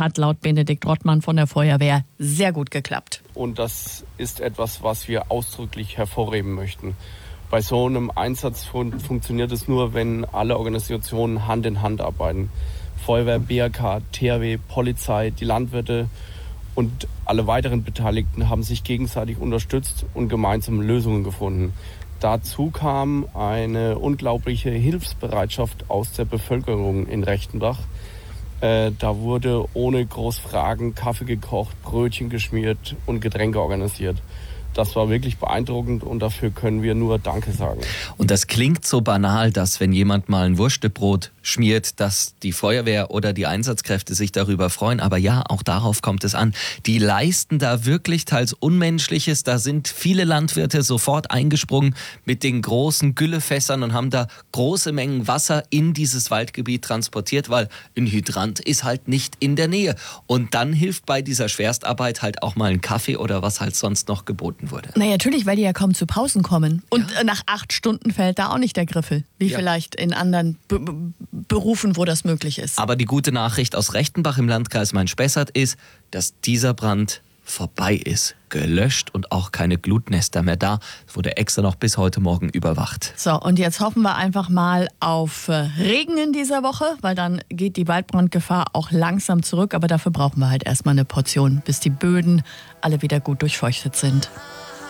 hat laut Benedikt Rottmann von der Feuerwehr sehr gut geklappt. Und das ist etwas, was wir ausdrücklich hervorheben möchten. Bei so einem Einsatz funktioniert es nur, wenn alle Organisationen Hand in Hand arbeiten. Feuerwehr, BAK, THW, Polizei, die Landwirte und alle weiteren Beteiligten haben sich gegenseitig unterstützt und gemeinsam Lösungen gefunden. Dazu kam eine unglaubliche Hilfsbereitschaft aus der Bevölkerung in Rechtenbach. Da wurde ohne groß Fragen Kaffee gekocht, Brötchen geschmiert und Getränke organisiert. Das war wirklich beeindruckend und dafür können wir nur Danke sagen. Und das klingt so banal, dass wenn jemand mal ein Wurstebrot schmiert, dass die Feuerwehr oder die Einsatzkräfte sich darüber freuen. Aber ja, auch darauf kommt es an. Die leisten da wirklich teils Unmenschliches. Da sind viele Landwirte sofort eingesprungen mit den großen Güllefässern und haben da große Mengen Wasser in dieses Waldgebiet transportiert, weil ein Hydrant ist halt nicht in der Nähe. Und dann hilft bei dieser Schwerstarbeit halt auch mal ein Kaffee oder was halt sonst noch geboten wurde. Na ja, natürlich, weil die ja kaum zu Pausen kommen. Und nach 8 Stunden fällt da auch nicht der Griffel, wie vielleicht in anderen Berufen, wo das möglich ist. Aber die gute Nachricht aus Rechtenbach im Landkreis Main-Spessart ist, dass dieser Brand vorbei ist, gelöscht und auch keine Glutnester mehr da. Es wurde extra noch bis heute Morgen überwacht. So, und jetzt hoffen wir einfach mal auf Regen in dieser Woche, weil dann geht die Waldbrandgefahr auch langsam zurück. Aber dafür brauchen wir halt erstmal eine Portion, bis die Böden alle wieder gut durchfeuchtet sind.